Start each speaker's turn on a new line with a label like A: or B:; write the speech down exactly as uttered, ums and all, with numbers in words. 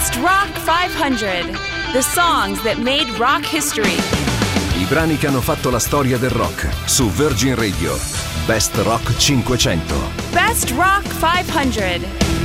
A: Best Rock cinquecento. The songs that made rock history.
B: I brani che hanno fatto la storia del rock su Virgin Radio. Best Rock cinquecento.
A: Best Rock cinquecento.